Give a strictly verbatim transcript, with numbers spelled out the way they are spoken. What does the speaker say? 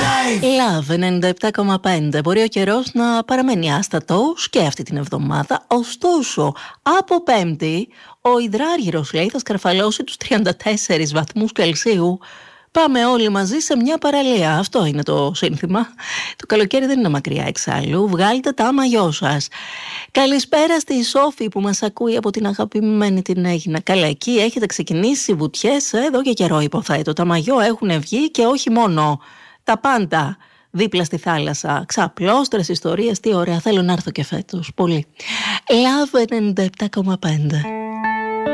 Love ενενήντα επτά κόμμα πέντε. Μπορεί ο καιρός να παραμένει άστατος και αυτή την εβδομάδα. Ωστόσο, από Πέμπτη, ο υδράργυρος λέει θα σκαρφαλώσει τους τριάντα τέσσερις βαθμούς Κελσίου. Πάμε όλοι μαζί σε μια παραλία. Αυτό είναι το σύνθημα. Το καλοκαίρι δεν είναι μακριά εξάλλου. Βγάλτε τα μαγιό σας. Καλησπέρα στη Σόφη που μας ακούει από την αγαπημένη την Αίγινα. Καλά, εκεί έχετε ξεκινήσει βουτιές εδώ και καιρό, υποθέτω. Τα μαγιό έχουν βγει και όχι μόνο. Τα πάντα δίπλα στη θάλασσα. Ξαπλώστρες ιστορίες, τι ωραία. Θέλω να έρθω και φέτος. Πολύ. Love ενενήντα επτά κόμμα πέντε.